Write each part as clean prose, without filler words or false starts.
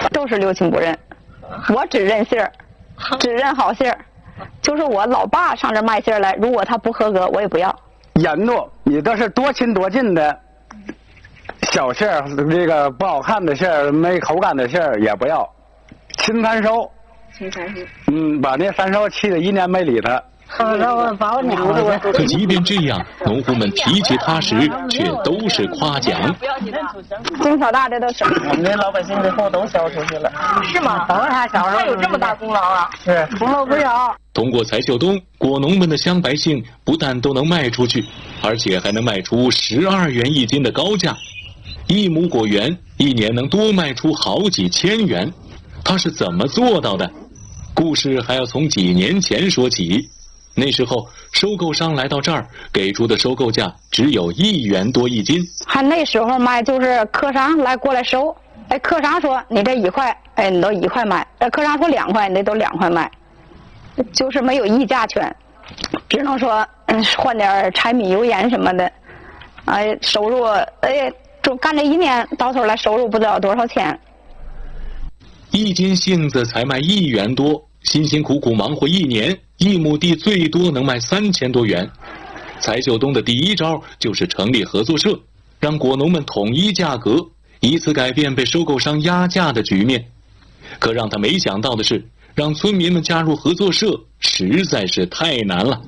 都是六亲不认，我只认信儿，只认好信儿。就是我老爸上这卖信儿来，如果他不合格，我也不要。 沿路你都是多亲多近的小信儿，这个不好看的信儿、没口感的信儿也不要。亲三收， 亲三收。 把那三收气得一年没理他。 可即便这样，农户们提起他时，却都是夸奖。 从小大这都是我们这老百姓的货都销出去了。 是吗？ 都是他销出去。 他有这么大功劳啊？ 是，功劳不小。 通过柴秀东，果农们的香白杏不但都能卖出去，而且还能卖出12元一斤的高价。1亩果园一年能多卖出好几千元，他是怎么做到的？故事还要从几年前说起。那时候收购商来到这儿，给出的收购价只有1元多一斤。 还那时候卖就是客商过来收，客商说你这1块，你都1块卖；客商说2块，你这都2块卖，就是没有议价权，只能说换点柴米油盐什么的，收入就干这1年，到头来收入不知道多少钱。 1斤杏子才卖1元多，辛辛苦苦忙活1年，1亩地最多能卖3000多元。柴秀东的第一招就是成立合作社，让果农们统一价格，以此改变被收购商压价的局面。可让他没想到的是，让村民们加入合作社实在是太难了。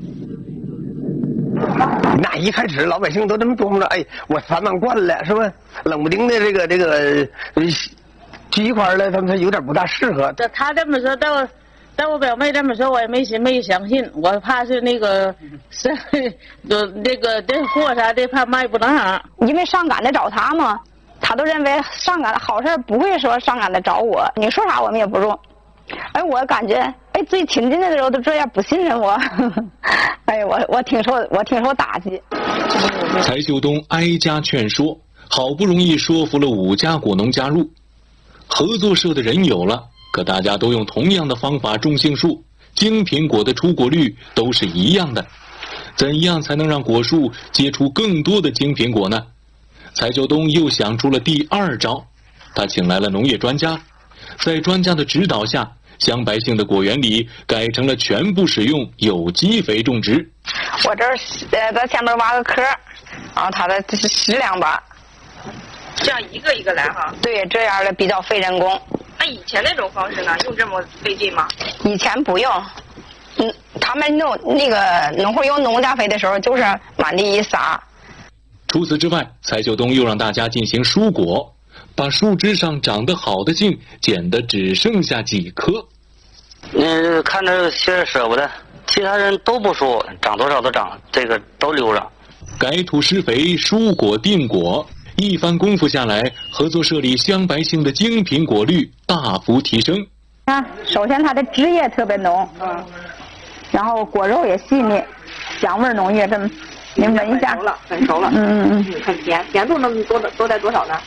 那一开始老百姓都这么琢磨着，我3万惯了是吧？冷不丁的这个聚一块儿了，他们有点不大适合。 他这么说，但我表妹这么说，我也没相信，我怕是那个有那个这货啥的，怕卖不能行。 因为上赶的找他嘛，他都认为上赶的好事不会说上赶的找我，你说啥我们也不用。我感觉最亲近的时候都这样不信任我，我挺受打击。 柴秀东挨家劝说，好不容易说服了5家果农加入合作社的人有了，可大家都用同样的方法种杏树，精品果的出果率都是一样的，怎样才能让果树结出更多的精品果呢？柴秀东又想出了第2招，他请来了农业专家，在专家的指导下，香白杏的果园里改成了全部使用有机肥种植。 我这儿在前面挖个坑，然后它的这是10两把， 这样一个一个来哈。 对，这样的比较费人工。 那以前那种方式呢，用这么费劲吗？ 以前不用，他们弄那个农户用农家肥的时候，就是满地一撒。 除此之外，柴秀东又让大家进行疏果，把树枝上长得好的杏剪得只剩下几颗。 看着些舍不得，其他人都不说，长多少都长，这个都留着。 改土施肥，疏果定果，一番功夫下来，合作社里香白杏的精品果率大幅提升。 首先它的汁液特别浓，然后果肉也细腻，香味浓郁。这么您闻一下， 很熟了。很甜，甜度能多在多少呢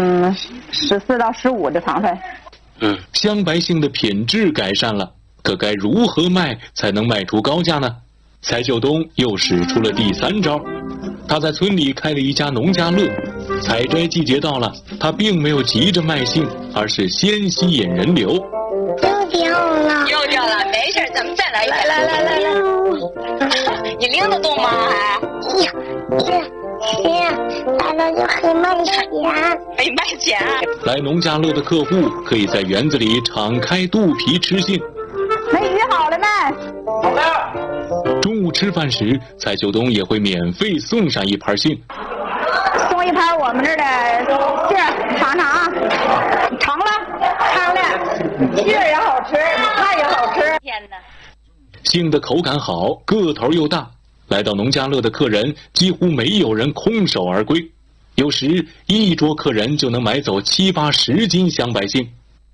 ？14到15的糖分。 香白杏的品质改善了，可该如何卖才能卖出高价呢？柴秀东又使出了第3招，他在村里开了一家农家乐。采摘季节到了，他并没有急着卖杏，而是先吸引人流。 又掉了，没事，咱们再来一回。来，你拎得动吗？ 来了就可以卖钱。 卖钱。 来农家乐的客户可以在园子里敞开肚皮吃杏。 那鱼好了没？ 好了。 中午吃饭时，柴秀东也会免费送上一盘杏。 送一盘我们这儿的杏儿，尝尝啊！尝了，尝了，杏儿也好吃，菜也好吃。 天哪！ 杏的口感好，个头又大，来到农家乐的客人几乎没有人空手而归，有时一桌客人就能买走7、8、10斤香白杏。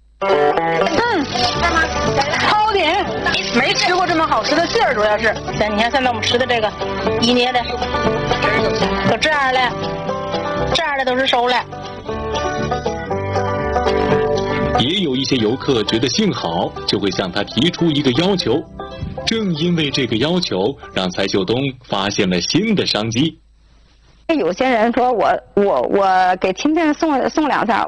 超顶，没吃过这么好吃的杏儿，主要是。你看现在我们吃的这个1捏的，都这样了，这样的都是熟了。 也有一些游客觉得杏好，就会向他提出一个要求。正因为这个要求，让柴秀东发现了新的商机。 有些人说我给亲戚送2箱，